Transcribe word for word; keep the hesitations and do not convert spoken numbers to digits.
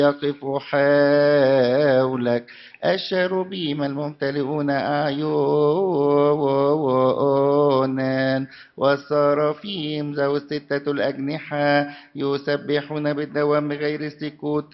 يقف حولك الشروبيم الممتلئون أعينا والصرافيم ذو الستة الأجنحة يسبحون بالدوام غير السكوت